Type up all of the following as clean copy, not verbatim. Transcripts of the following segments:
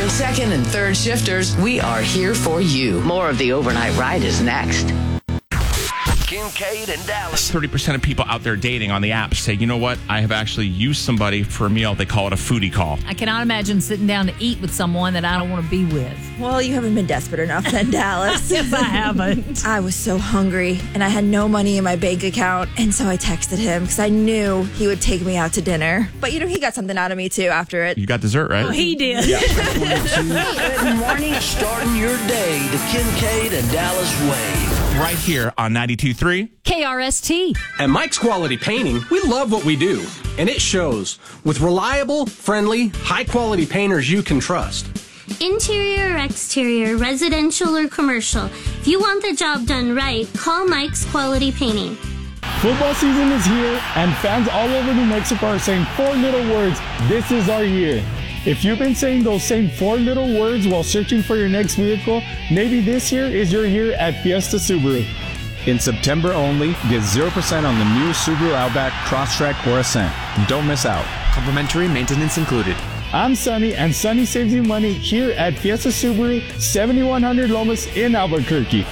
And second and third shifters, we are here for you. More of the Overnight Ride is next. Kincaid and Dallas. 30% of people out there dating on the app say, you know what? I have actually used somebody for a meal. They call it a foodie call. I cannot imagine sitting down to eat with someone that I don't want to be with. Well, you haven't been desperate enough then, Dallas. Yes, I haven't. I was so hungry, and I had no money in my bank account, and so I texted him because I knew he would take me out to dinner. But, he got something out of me, too, after it. You got dessert, right? Oh, he did. Good morning. Starting your day the Kincaid and Dallas way. Right here on 92.3. KRST. At Mike's Quality Painting, we love what we do, and it shows. With reliable, friendly, high-quality painters you can trust. Interior or exterior, residential or commercial. If you want the job done right, call Mike's Quality Painting. Football season is here, and fans all over New Mexico are saying 4 little words, "This is our year." If you've been saying those same 4 little words while searching for your next vehicle, maybe this year is your year at Fiesta Subaru. In September only, get 0% on the new Subaru Outback, Crosstrek, or Ascent. Don't miss out. Complimentary maintenance included. I'm Sunny, and Sunny saves you money here at Fiesta Subaru, 7100 Lomas in Albuquerque.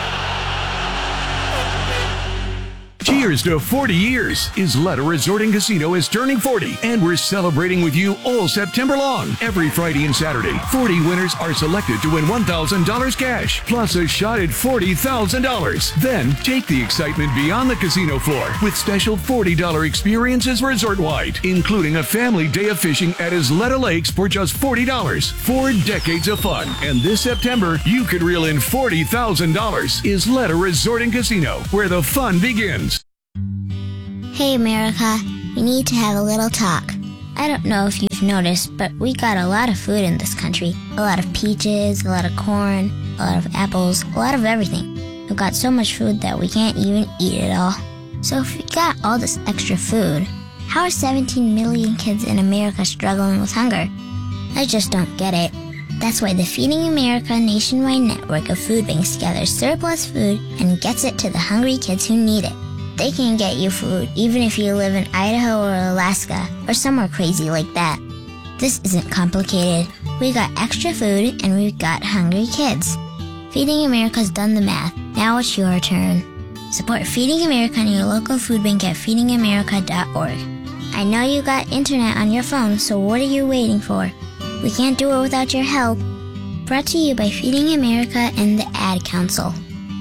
Cheers to 40 years. Isleta Resort and Casino is turning 40, and we're celebrating with you all September long. Every Friday and Saturday, 40 winners are selected to win $1,000 cash, plus a shot at $40,000. Then, take the excitement beyond the casino floor with special $40 experiences resort-wide, including a family day of fishing at Isleta Lakes for just $40. 4 decades of fun, and this September, you could reel in $40,000. Isleta Resort and Casino, where the fun begins. Hey America, we need to have a little talk. I don't know if you've noticed, but we got a lot of food in this country. A lot of peaches, a lot of corn, a lot of apples, a lot of everything. We've got so much food that we can't even eat it all. So if we got all this extra food, how are 17 million kids in America struggling with hunger? I just don't get it. That's why the Feeding America nationwide network of food banks gathers surplus food and gets it to the hungry kids who need it. They can get you food even if you live in Idaho or Alaska or somewhere crazy like that. This isn't complicated. We got extra food and we've got hungry kids. Feeding America's done the math. Now it's your turn. Support Feeding America and your local food bank at feedingamerica.org. I know you got internet on your phone, so what are you waiting for? We can't do it without your help. Brought to you by Feeding America and the Ad Council.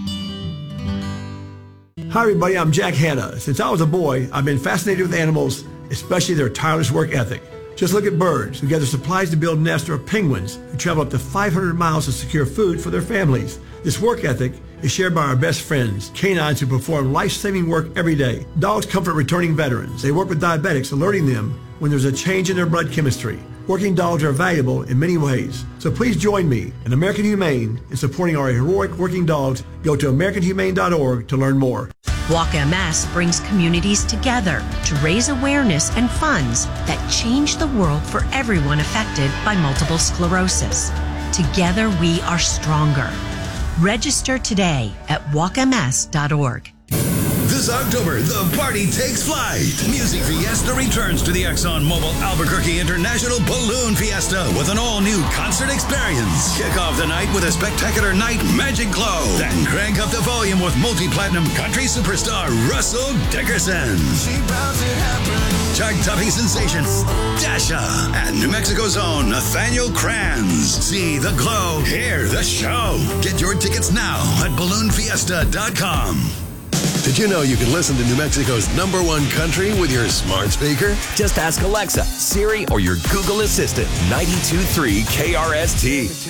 Hi everybody, I'm Jack Hanna. Since I was a boy, I've been fascinated with animals, especially their tireless work ethic. Just look at birds who gather supplies to build nests, or penguins who travel up to 500 miles to secure food for their families. This work ethic is shared by our best friends, canines who perform life-saving work every day. Dogs comfort returning veterans. They work with diabetics, alerting them when there's a change in their blood chemistry. Working dogs are valuable in many ways. So please join me and American Humane in supporting our heroic working dogs. Go to AmericanHumane.org to learn more. Walk MS brings communities together to raise awareness and funds that change the world for everyone affected by multiple sclerosis. Together we are stronger. Register today at walkms.org. This October, the party takes flight. Music Fiesta returns to the ExxonMobil Albuquerque International Balloon Fiesta with an all-new concert experience. Kick off the night with a spectacular night magic glow. Then crank up the volume with multi-platinum country superstar Russell Dickerson. Chart-topping sensation Dasha and New Mexico's own Nathaniel Kranz. See the glow, hear the show. Get your tickets now at balloonfiesta.com. Did you know you can listen to New Mexico's #1 country with your smart speaker? Just ask Alexa, Siri, or your Google Assistant. 92.3 KRST.